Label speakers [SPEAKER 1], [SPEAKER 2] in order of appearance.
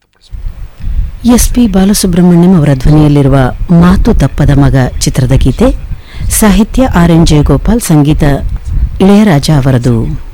[SPEAKER 1] ವ್ಯಕ್ತಪಡಿಸಬಹುದು.
[SPEAKER 2] ಎಸ್.ಪಿ. ಬಾಲಸುಬ್ರಹ್ಮಣ್ಯಂ ಅವರ ಧ್ವನಿಯಲ್ಲಿರುವ ಮಾತು ತಪ್ಪದ ಮಗ ಚಿತ್ರದ ಗೀತೆ, ಸಾಹಿತ್ಯ ಆರ್.ಎನ್. ಜಯಗೋಪಾಲ್, ಸಂಗೀತ ಇಳೆಯರಾಜ ಅವರದು.